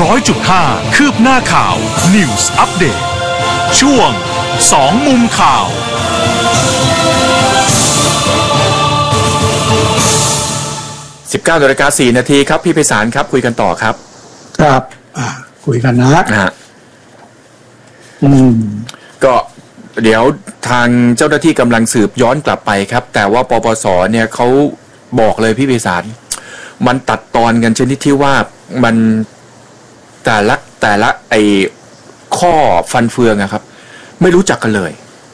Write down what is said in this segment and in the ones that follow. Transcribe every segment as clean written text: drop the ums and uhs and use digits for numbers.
100.5 คืบหน้าข่าว News Update ช่วง2มุมข่าว 19:04 น.ครับพี่ไพศาลครับคุยกันต่อครับครับคุยกันนะก็เดี๋ยวทางเจ้าหน้าที่กำลังสืบย้อนกลับไปครับแต่ว่าปปส.เนี่ยเขาบอกเลยพี่ไพศาลมันตัดตอนกันชนิดที่ว่ามันแต่ละไอ้ข้อฟันเฟืองอะครับไม่รู้จักกันเลย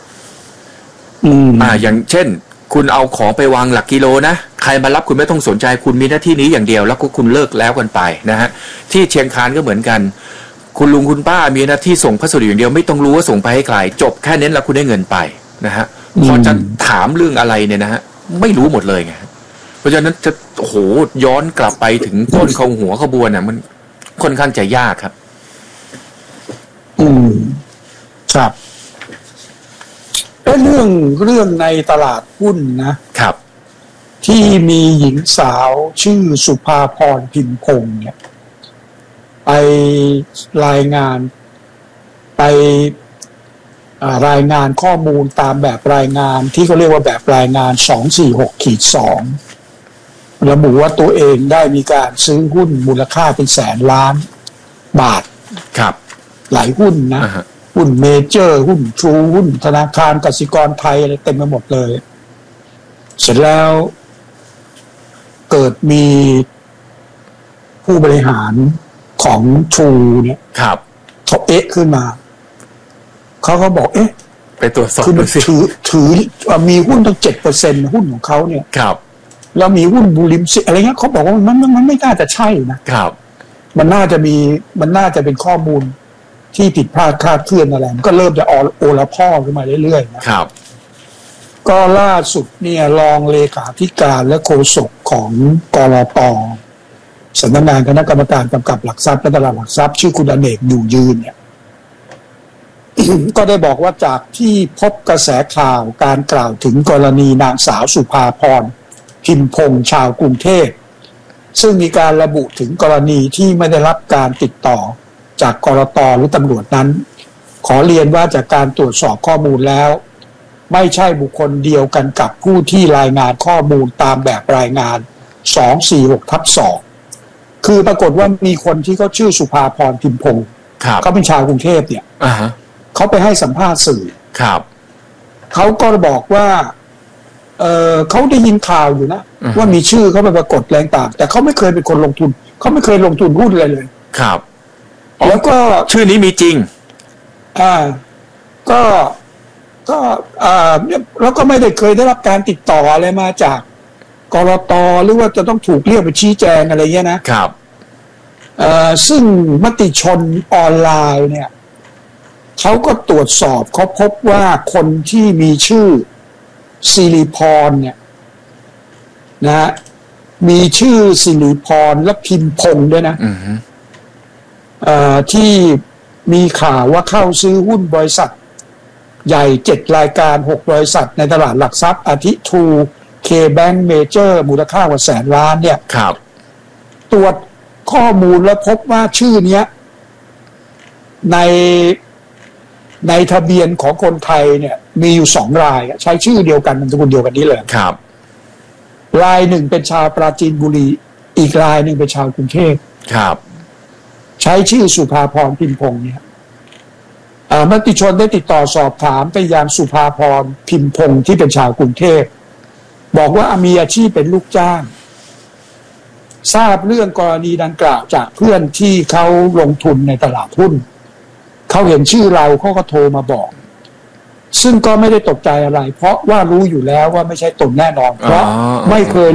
อย่างเช่นคุณเอาของไปวางหลักกิโลนะใครมารับคุณไม่ต้องสนใจคุณมีหน้าที่นี้อย่างเดียวแล้วก็คุณเลิกแล้วกันไปนะฮะที่เชียงคานก็เหมือนกันคุณลุงคุณป้ามีหน้าที่ส่งพัสดุอย่างเดียวไม่ต้องรู้ว่าส่งไปให้ใครจบแค่นั้นแล้วคุณได้เงินไปนะฮะพอจะถามเรื่องอะไรเนี่ยนะฮะไม่รู้หมดเลยไงเพราะฉะนั้นจะโหย้อนกลับไปถึงต้นของหัวขบวนน่ะมันค่อนข้างจะยากครับครับเรื่องในตลาดหุ้นนะครับที่มีหญิงสาวชื่อสุภาพรพิมพงษ์เนี่ยไปรายงานข้อมูลตามแบบรายงานที่เขาเรียกว่าแบบรายงาน 246-2 ระบุว่าตัวเองได้มีการซื้อหุ้นมูลค่าเป็นแสนล้านบาทครับหลายหุ้นนะหุ้นเมเจอร์หุ้นทรูหุ้นธนาคารกสิกรไทยอะไรเต็มไปหมดเลยเสร็จแล้วเกิดมีผู้บริหารของทรูเนี่ยครับเขาขึ้นมาเขาบอกไปตรวจสอบคือมันถือมีหุ้นตั้ง 7% หุ้นของเขาเนี่ยครับแล้วมีหุ้นบูริมซิอะไรเงี้ยเขาบอกว่ามันไม่น่าจะใช่นะครับมันน่าจะเป็นข้อมูลที่ผิดพลาดคลาดเคลื่อนอะไรมันก็เริ่มจะโอละพ่อขึ้นมาเรื่อยๆนะครับก็ล่าสุดเนี่ยรองเลขาธิการและโฆษกของกลต.สำนักงานคณะกรรมการกำกับหลักทรัพย์และตลาดหลักทรัพย์ชื่อคุณอเนกอยู่ยืนเนี่ย ก็ได้บอกว่าจากที่พบกระแสข่าวการกล่าวถึงกรณีนางสาวสุภาพรพิมพงษ์ชาวกรุงเทพซึ่งมีการระบุถึงกรณีที่ไม่ได้รับการติดต่อจากกลต.หรือตำรวจนั้นขอเรียนว่าจากการตรวจสอบข้อมูลแล้วไม่ใช่บุคคลเดียวกันกับผู้ที่รายงานข้อมูลตามแบบรายงาน 246/2 คือปรากฏว่ามีคนที่เขาชื่อสุภาพรพิมพงษ์เขาเป็นชาวกรุงเทพเนี่ยเขาไปให้สัมภาษณ์สื่อเขาก็บอกว่าเขาได้ยินข่าวอยู่นะว่ามีชื่อเขาไปปรากฏแรงต่างแต่เขาไม่เคยเป็นคนลงทุนเขาไม่เคยลงทุนหุ้นเลยครับแล้วก็ชื่อนี้มีจริงก็แล้วก็ไม่ได้เคยได้รับการติดต่ออะไรมาจากกลต.หรือว่าจะต้องถูกเรียกไปชี้แจงอะไรเงี้ยนะครับซึ่งมติชนออนไลน์เนี่ยเขาก็ตรวจสอบเขาพบว่าคนที่มีชื่อสิริพรเนี่ยนะมีชื่อสิริพรและพิมพงษ์ด้วยนะที่มีข่าวว่าเข้าซื้อหุ้นบริษัทใหญ่7รายการ6บริษัทในตลาดหลักทรัพย์อาทิทรูเคแบงก์เมเจอร์มูลค่ากว่าแสนล้านเนี่ยตรวจข้อมูลแล้วพบว่าชื่อนี้ในทะเบียนของคนไทยเนี่ยมีอยู่2รายใช้ชื่อเดียวกันนามสกุลเดียวกันนี้เลยรายหนึ่งเป็นชาวปราจีนบุรีอีกรายหนึ่งเป็นชาวกรุงเทพใช้ชื่อสุภาพรพิมพงษ์เนี่ยมติชนได้ติดต่อสอบถามไปยังสุภาพรพิมพงษ์ที่เป็นชาวกรุงเทพบอกว่ามีอาชีพเป็นลูกจ้างทราบเรื่องกรณีดังกล่าวจากเพื่อนที่เขาลงทุนในตลาดหุ้นเขาเห็นชื่อเราเขาก็โทรมาบอกซึ่งก็ไม่ได้ตกใจอะไรเพราะว่ารู้อยู่แล้วว่าไม่ใช่ตนแน่นอนเพราะไม่เคย